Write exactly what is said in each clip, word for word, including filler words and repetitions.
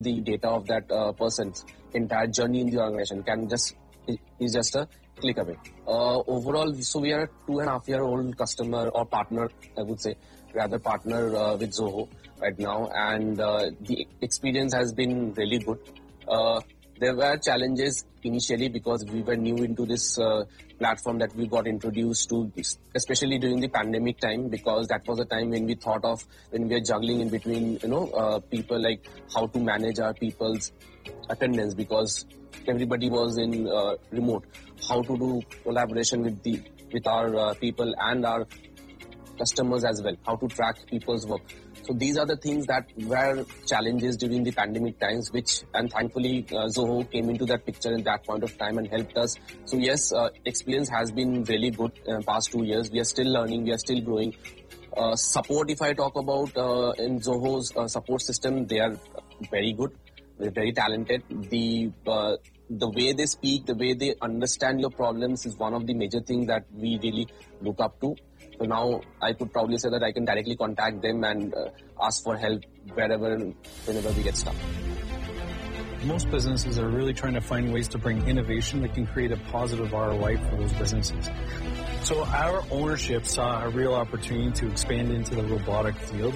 the data of that uh, person's entire journey in the organization can just is just a click away. Uh, overall, so we are a two and a half year old customer or partner, I would say, rather partner uh, with Zoho right now, and uh, the experience has been really good. Uh, there were challenges initially because we were new into this uh, platform that we got introduced to, especially during the pandemic time, because that was a time when we thought of, when we were juggling in between, you know, uh, people, like how to manage our people's attendance, because everybody was in uh, remote, how to do collaboration with the with our uh, people and our customers as well, how to track people's work. So these are the things that were challenges during the pandemic times, which, and thankfully uh, Zoho came into that picture in that point of time and helped us. So yes, uh, experience has been really good in the past two years. We are still learning, we are still growing. Uh, support, if I talk about uh, in Zoho's uh, support system, they are very good. They're very talented. The uh, the way they speak, the way they understand your problems is one of the major things that we really look up to. So now I could probably say that I can directly contact them and uh, ask for help wherever, whenever we get stuck. Most businesses are really trying to find ways to bring innovation that can create a positive R O I for those businesses. So our ownership saw a real opportunity to expand into the robotic field.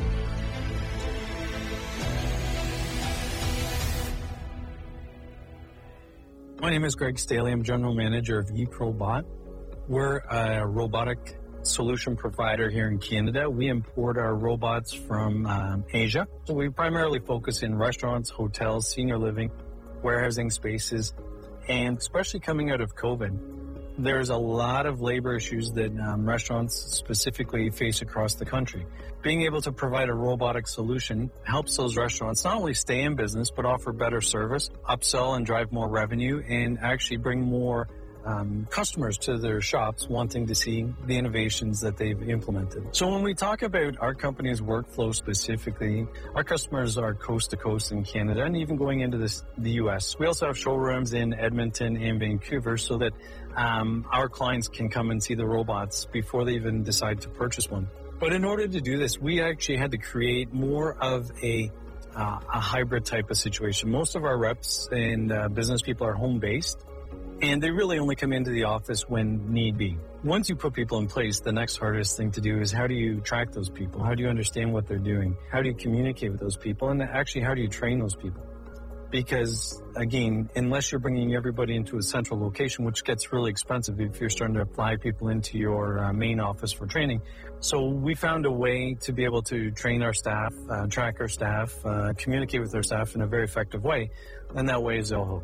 My name is Greg Staley. I'm General Manager of eProbot. We're a robotic solution provider here in Canada. We import our robots from um, Asia. So we primarily focus in restaurants, hotels, senior living, warehousing spaces, and especially coming out of COVID, there's a lot of labor issues that um, restaurants specifically face across the country. Being able to provide a robotic solution helps those restaurants not only stay in business, but offer better service, upsell and drive more revenue, and actually bring more um, customers to their shops wanting to see the innovations that they've implemented. So when we talk about our company's workflow specifically, our customers are coast to coast in Canada and even going into this, the U S. We also have showrooms in Edmonton and Vancouver so that um, our clients can come and see the robots before they even decide to purchase one. But in order to do this, we actually had to create more of a uh, a hybrid type of situation. Most of our reps and uh, business people are home-based, and they really only come into the office when need be. Once you put people in place, the next hardest thing to do is how do you track those people? How do you understand what they're doing? How do you communicate with those people? And actually, how do you train those people? Because, again, unless you're bringing everybody into a central location, which gets really expensive if you're starting to fly people into your uh, main office for training. So we found a way to be able to train our staff, uh, track our staff, uh, communicate with our staff in a very effective way, and that way is Zoho.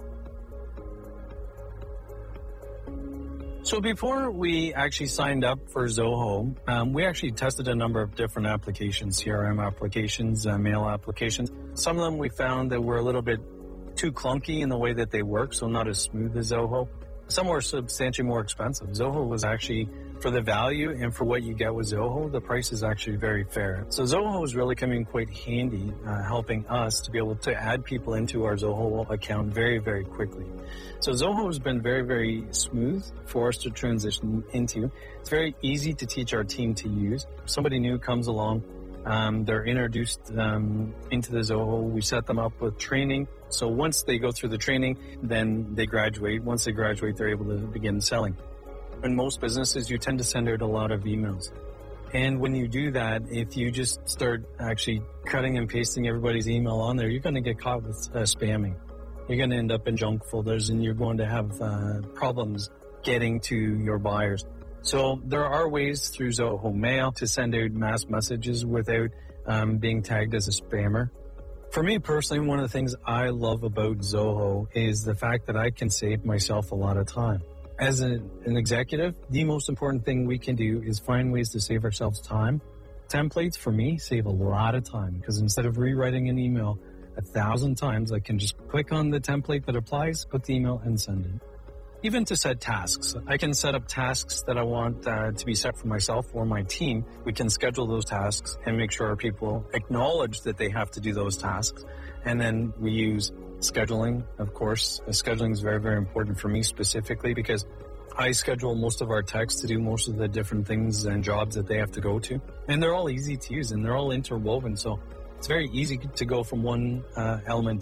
So before we actually signed up for Zoho, um, we actually tested a number of different applications, C R M applications, uh, mail applications. Some of them we found that were a little bit too clunky in the way that they work, so not as smooth as Zoho. Some were substantially more expensive. Zoho was actually, for the value and for what you get with Zoho, the price is actually very fair. So Zoho is really coming quite handy, uh, helping us to be able to add people into our Zoho account very, very quickly. So Zoho has been very, very smooth for us to transition into. It's very easy to teach our team to use. If somebody new comes along, um, they're introduced um, into the Zoho. We set them up with training. So once they go through the training, then they graduate. Once they graduate, they're able to begin selling. In most businesses, you tend to send out a lot of emails. And when you do that, if you just start actually cutting and pasting everybody's email on there, you're going to get caught with uh, spamming. You're going to end up in junk folders, and you're going to have uh, problems getting to your buyers. So there are ways through Zoho Mail to send out mass messages without um, being tagged as a spammer. For me personally, one of the things I love about Zoho is the fact that I can save myself a lot of time. As a, an executive, the most important thing we can do is find ways to save ourselves time. Templates, for me, save a lot of time because instead of rewriting an email a thousand times, I can just click on the template that applies, put the email, and send it. Even to set tasks, I can set up tasks that I want uh, to be set for myself or my team. We can schedule those tasks and make sure our people acknowledge that they have to do those tasks. And then we use scheduling, of course. Scheduling is very, very important for me specifically because I schedule most of our techs to do most of the different things and jobs that they have to go to. And they're all easy to use and they're all interwoven. So it's very easy to go from one uh, element